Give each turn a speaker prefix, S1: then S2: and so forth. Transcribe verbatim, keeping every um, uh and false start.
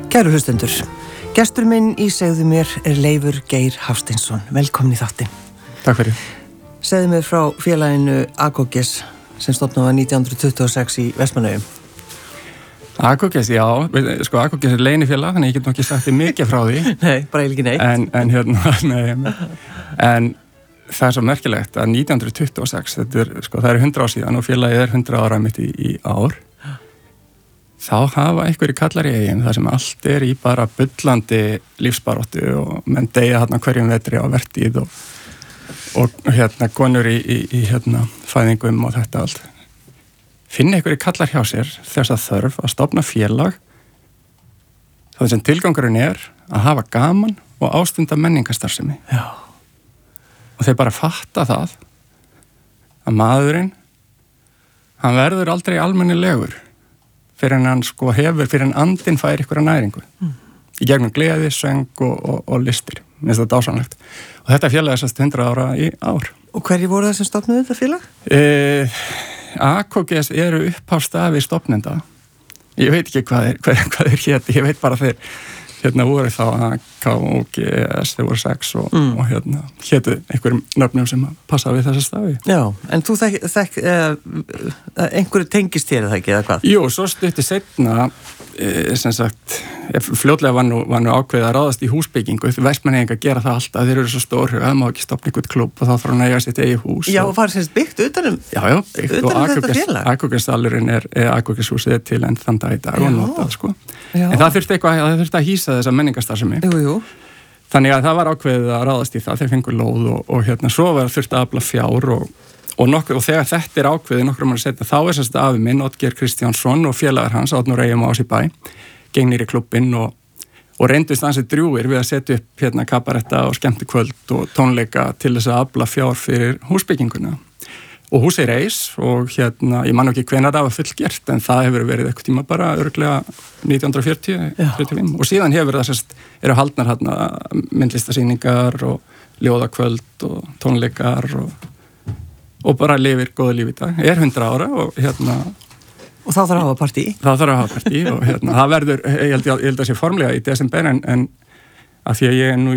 S1: Kæru hlustendur, gestur minn í Segðu mér er Leifur Geir Hafsteinsson. Velkomin í þáttinn.
S2: Takk fyrir.
S1: Segðu mér frá félaginu Agoges sem stofnað var nítján hundruð tuttugu og sex í Vestmannaeyjum.
S2: Agoges, já, sko Agoges er leynifélag, þannig ég get nú ekki sagt þið mikið frá því.
S1: Nei, bara eiginlega ekki neitt.
S2: En, en hérna, nei, en það er svo merkilegt að nítján hundruð tuttugu og sex, þetta er, sko, það er hundrað ár síðan og félagið er hundrað ára mitt í, í ár. Þá hafa einhverjir kallar í eigin þar sem allt er í bara bullandi lífsbaráttu og menn deyja hérna hverjum vetri á vertíð og, og hérna konur í, í, í hérna fæðingum og þetta allt. Finna einhverjir kallar hjá sér þess að þörf að stofna félag það sem tilgangurinn er að hafa gaman og ástunda menningarstarfsemi.
S1: Já.
S2: Og þeir bara fatta það að maðurinn hann verður aldrei almennilegur fyrir en hann sko hefur, fyrir en andinn fær ykkur að næringu. Mm. Í gegnum gleði, söng og, og, og listir. Mér finnst það dásamlegt. Og þetta félag er sérst hundrað ára í ár.
S1: Og hverju voru það sem stofnuðu þetta félag?
S2: Eh, Agoges eru upphafstafi stofnenda. Ég veit ekki hvað er, hver, hvað er hér, ég veit bara þeir hérna voru þá A K O G S, þeir voru sex og, mm. og hérna hétu einhverjum nöfnum sem passa við þessa stafi.
S1: Já, en þú þekk, þekk uh, einhverju tengist þér það ekki, eða hvað?
S2: Jú, svo stutti seinna e, sem sagt, fljótlega var nú, var nú ákveðið að ráðast í húsbyggingu. Vestmannaeyingar gera það alltaf, þeir eru svo stórhuga, það má ekki stopna einhvern klubb og þá þarf hann að eiga sitt eigi hús.
S1: Já,
S2: og
S1: og farið semst byggt utanum
S2: Já, já, byggt og
S1: utanum þetta
S2: Agoges,
S1: félag.
S2: Agogesdalurinn er, er Agogeshúsið er til enn þann dag í dag og notað, sko.
S1: Já.
S2: En það þurfti eitthvað, það þurfti að hýsa þessa menningarstarfsemi.
S1: Jú, jú.
S2: Þannig að það var ákveðið að ráðast í það, þeir fengu lóð og, og hérna svo var þurfti að afla fjár og, og, nokkuð, og þegar þetta er ákveðið nokkrum ára setna, þá er sérst afi minn, Oddgeir Kristjánsson og félagar hans, Árni Reim og Ási Bæ, gengnir í klubbinn og, og reyndust ansið drjúgir við að setja upp hérna kabaretta og skemmtikvöld og tónleika til þess að afla fjár fyrir húsbygginguna. Og húsið reis og hérna, ég man ekki hvenær það var fullgert en það hefur verið eitthvað tíma bara örglega nítján hundruð fjörutíu, fjörutíu og fimm og síðan hefur það sérst, eru haldnar hérna myndlistasýningar og ljóðakvöld og tónleikar og, og bara lifir góða líf í dag. Er hundrað ára og hérna
S1: Og þá þarf að hafa partí.
S2: þá þarf að hafa partí og hérna, það verður, ég held, ég held að sé formlega í desember en, en að því að ég er nú